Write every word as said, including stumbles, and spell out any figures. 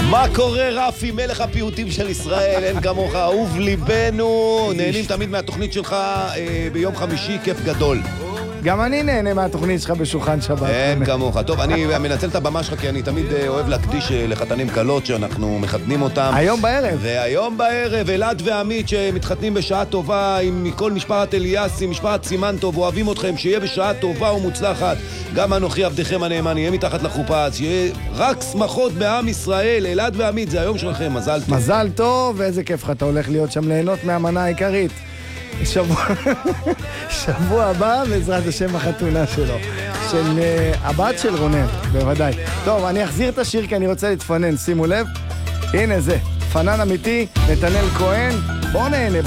מה קורה רפי, מלך הפיוטים של ישראל, אין כמוך, אהוב ליבנו, נהנים תמיד מהתוכנית שלך אה, ביום חמישי, כיף גדול. גם אני נהנה מהתוכנית שלך בשולחן שבת. אין כמוך. טוב, אני מנצל את הבמה שלך כי אני תמיד אוהב להקדיש לחתנים קלות שאנחנו מחתנים אותם. היום בערב. והיום בערב, אלעד ועמית שמתחתנים בשעה טובה עם כל משפחת אליאסי, משפחת סימן טוב, אוהבים אתכם, שיהיה בשעה טובה ומוצלחת. גם אנוכי עבדכם הנאמן, יהיה מתחת לחופה, אז שיהיה רק שמחות בעם ישראל. אלעד ועמית, זה היום שלכם, מזל טוב. מזל טוב, ואיזה כיף לך, אתה הולך להיות שם ליהנות מהמנה העיקרית. שבוע, שבוע הבא בעזרת השם החתונה שלו, של uh, הבת של רונן, בוודאי. טוב, אני אחזיר את השיר כי אני רוצה להתפנן, שימו לב. הנה זה, פנן אמיתי, נתנאל כהן, בוא נהנה.